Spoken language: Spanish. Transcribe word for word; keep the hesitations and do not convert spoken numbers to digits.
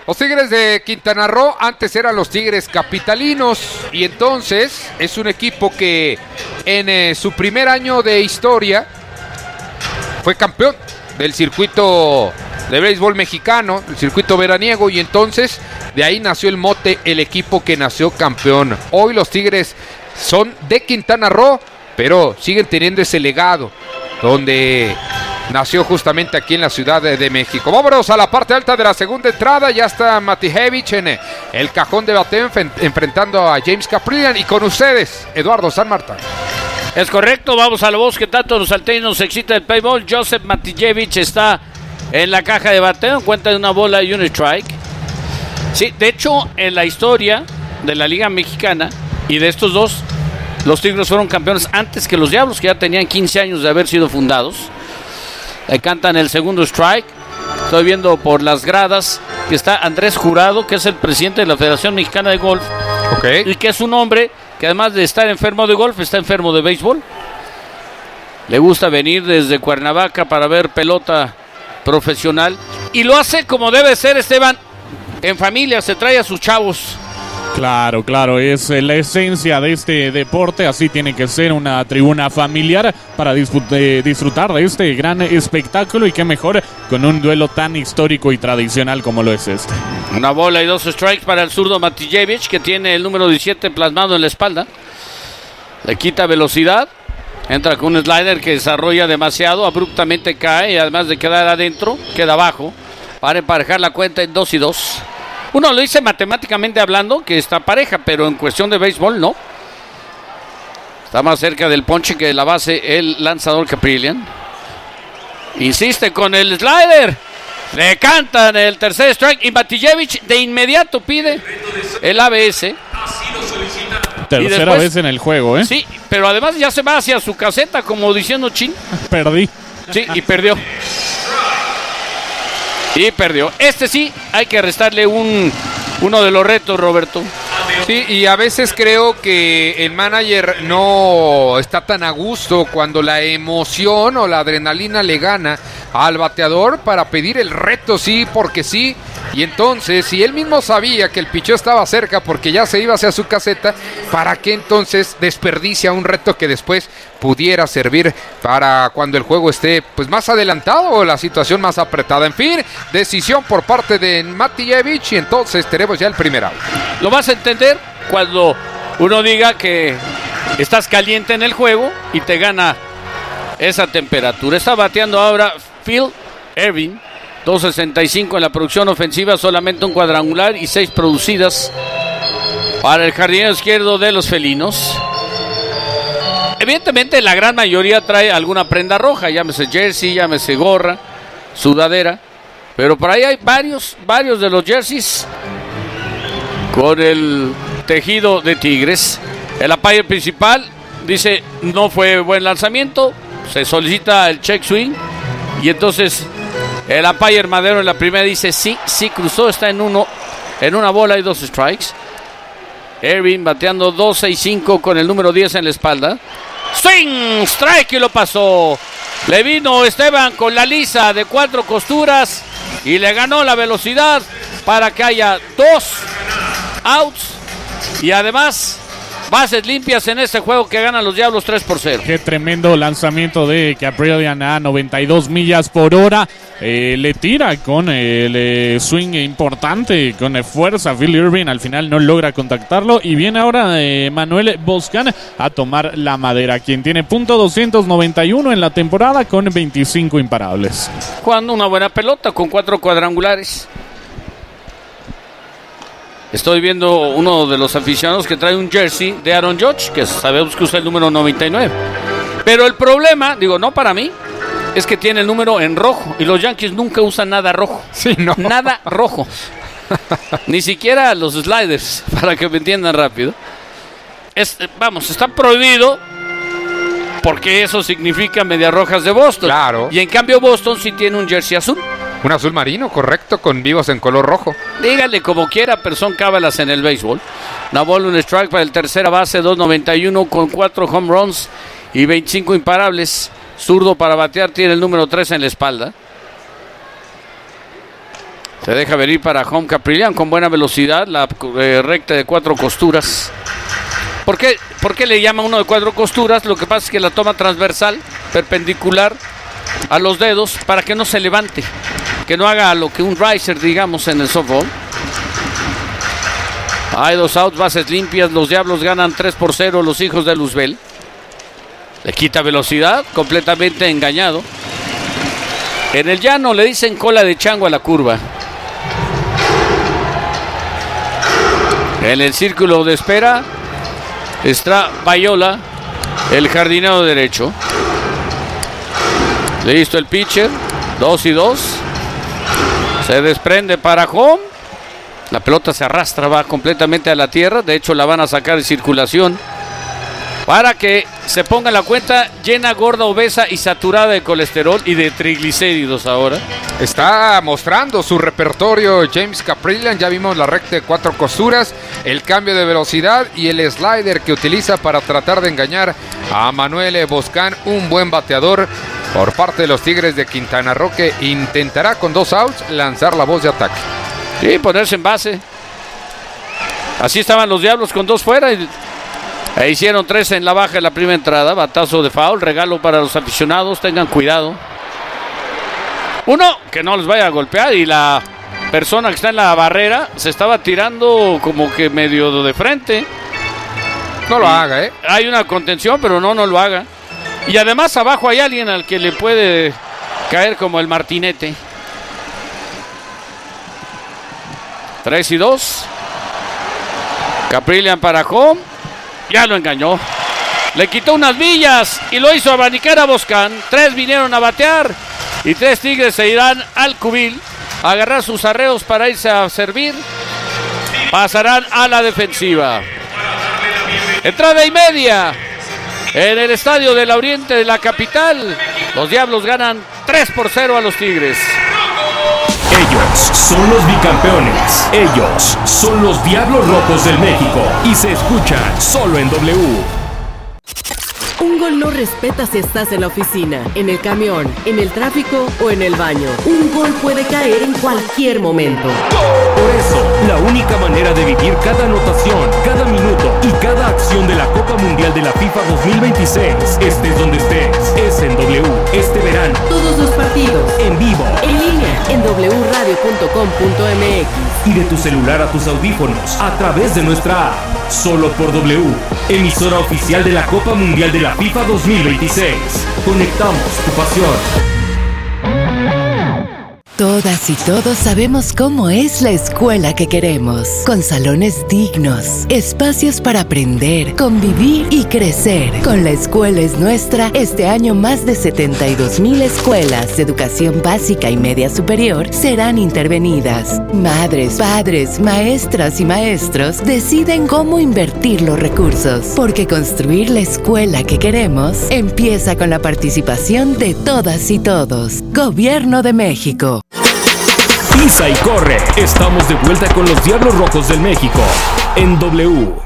Los Tigres de Quintana Roo antes eran los Tigres capitalinos y entonces es un equipo que en eh, su primer año de historia fue campeón del circuito de béisbol mexicano, el circuito veraniego, y entonces de ahí nació el mote, el equipo que nació campeón. Hoy los Tigres son de Quintana Roo, pero siguen teniendo ese legado donde nació justamente aquí en la Ciudad de, de México. Vámonos a la parte alta de la segunda entrada. Ya está Matijevich en el cajón de bateo enfrentando a James Kaprielian. Y con ustedes, Eduardo San Martín. Es correcto, vamos a la voz que tanto los salteños nos excita el béisbol. Joseph Matijevich está en la caja de bateo, en cuenta de una bola y un strike. Sí, de hecho, en la historia de la Liga Mexicana y de estos dos, los Tigres fueron campeones antes que los Diablos, que ya tenían quince años de haber sido fundados. Le cantan el segundo strike. Estoy viendo por las gradas que está Andrés Jurado, que es el presidente de la Federación Mexicana de Golf. Okay. Y que es un hombre que además de estar enfermo de golf, está enfermo de béisbol. Le gusta venir desde Cuernavaca para ver pelota profesional. Y lo hace como debe ser, Esteban, en familia, se trae a sus chavos. Claro, claro, es la esencia de este deporte, así tiene que ser una tribuna familiar para disfrutar de este gran espectáculo, y qué mejor con un duelo tan histórico y tradicional como lo es este. Una bola y dos strikes para el zurdo Matijevich, que tiene el número diecisiete plasmado en la espalda. Le quita velocidad, entra con un slider que desarrolla demasiado, abruptamente cae y además de quedar adentro, queda abajo para emparejar la cuenta en dos y dos. Uno lo dice matemáticamente hablando que está pareja, pero en cuestión de béisbol no. Está más cerca del ponche que de la base el lanzador Kaprielian. Insiste con el slider. Le cantan el tercer strike y Matijevich de inmediato pide el A B S. Tercera después, vez en el juego, ¿eh? Sí, pero además ya se va hacia su caseta como diciendo chin. Perdí. Sí, y perdió. Y perdió. Este sí, hay que restarle un uno de los retos, Roberto. Sí, y a veces creo que el manager no está tan a gusto cuando la emoción o la adrenalina le gana al bateador para pedir el reto, sí, porque sí. Y entonces, si él mismo sabía que el picheo estaba cerca porque ya se iba hacia su caseta, ¿para qué entonces desperdicia un reto que después pudiera servir para cuando el juego esté pues más adelantado o la situación más apretada? En fin, decisión por parte de Matijevich y entonces tenemos ya el primer out. Lo vas a entender cuando uno diga que estás caliente en el juego y te gana esa temperatura. Está bateando ahora Phil Ervin, dos sesenta y cinco en la producción ofensiva, solamente un cuadrangular y seis producidas para el jardinero izquierdo de los felinos. Evidentemente la gran mayoría trae alguna prenda roja, llámese jersey, llámese gorra, sudadera, pero por ahí hay varios, varios de los jerseys con el tejido de Tigres. El umpire principal dice no fue buen lanzamiento, se solicita el check swing y entonces el umpire Madero en la primera dice sí, sí cruzó, está en uno, en una bola y dos strikes. Ervin bateando doce y cinco con el número diez en la espalda. Swing, strike y lo pasó. Le vino Esteban con la lisa de cuatro costuras y le ganó la velocidad para que haya dos outs y además bases limpias en este juego que ganan los Diablos tres por cero. Qué tremendo lanzamiento de Kaprielian a noventa y dos millas por hora. Eh, le tira con el eh, swing importante, con eh, fuerza. Phil Ervin al final no logra contactarlo. Y viene ahora eh, Manuel Boscan a tomar la madera, quien tiene punto doscientos noventa y uno en la temporada con veinticinco imparables. Jugando una buena pelota con cuatro cuadrangulares. Estoy viendo uno de los aficionados que trae un jersey de Aaron Judge, que sabemos que usa el número noventa y nueve. Pero el problema, digo, no para mí, es que tiene el número en rojo. Y los Yankees nunca usan nada rojo. Sí, no. Nada rojo. Ni siquiera los sliders, para que me entiendan rápido. Es, vamos, está prohibido porque eso significa medias rojas de Boston. Claro. Y en cambio Boston sí tiene un jersey azul. Un azul marino, correcto, con vivos en color rojo. Dígale como quiera, pero son cábalas en el béisbol. Una bola, un strike para el tercera base, dos noventa y uno con cuatro home runs y veinticinco imparables. Zurdo para batear, tiene el número tres en la espalda. Se deja venir para Home Caprillion con buena velocidad, la eh, recta de cuatro costuras. ¿Por qué, ¿Por qué le llama uno de cuatro costuras? Lo que pasa es que la toma transversal, perpendicular a los dedos, para que no se levante, que no haga lo que un riser, digamos, en el softball. Hay dos outs, bases limpias, los Diablos ganan tres por cero, los hijos de Luzbel. Le quita velocidad, completamente engañado. En el llano le dicen cola de chango a la curva. En el círculo de espera está Bayola, el jardinero derecho. Listo el pitcher, dos y dos. Se desprende para home. La pelota se arrastra, va completamente a la tierra. De hecho la van a sacar de circulación para que se ponga la cuenta llena, gorda, obesa y saturada de colesterol y de triglicéridos ahora. Está mostrando su repertorio James Caprillion. Ya vimos la recta de cuatro costuras, el cambio de velocidad y el slider que utiliza para tratar de engañar a Manuel Boscan, un buen bateador por parte de los Tigres de Quintana Roo, que intentará con dos outs lanzar la voz de ataque. Sí, ponerse en base. Así estaban los Diablos con dos fuera y e hicieron tres en la baja en la primera entrada. Batazo de foul, regalo para los aficionados, tengan cuidado. Uno, que no les vaya a golpear, y la persona que está en la barrera se estaba tirando como que medio de frente. No lo y haga, ¿eh? Hay una contención, pero no, no lo haga. Y además abajo hay alguien al que le puede caer como el martinete. tres y dos. Caprillion para home. Ya lo engañó. Le quitó unas millas y lo hizo abanicar a Boscan. Tres vinieron a batear y tres Tigres se irán al cubil a agarrar sus arreos para irse a servir. Pasarán a la defensiva. Entrada y media en el estadio del Oriente de la capital. Los Diablos ganan tres por cero a los Tigres. Ellos son los bicampeones. Ellos son los Diablos Rojos del México. Y se escuchan solo en W. Un gol no respeta si estás en la oficina, en el camión, en el tráfico o en el baño. Un gol puede caer en cualquier momento. Por eso, la única manera de vivir cada anotación, cada minuto y cada acción de la Copa Mundial de la FIFA dos mil veintiséis, estés donde estés, es en W. Este verano, todos los partidos, en vivo, en línea, en doble u radio punto com punto m x. Y de tu celular a tus audífonos, a través de nuestra app. Solo por W, emisora oficial de la Copa Mundial de la FIFA dos mil veintiséis. Conectamos tu pasión. Todas y todos sabemos cómo es la escuela que queremos, con salones dignos, espacios para aprender, convivir y crecer. Con La Escuela es Nuestra, este año más de setenta y dos mil escuelas de educación básica y media superior serán intervenidas. Madres, padres, maestras y maestros deciden cómo invertir los recursos, porque construir la escuela que queremos empieza con la participación de todas y todos. Gobierno de México. Pisa y corre. Estamos de vuelta con los Diablos Rojos del México en W.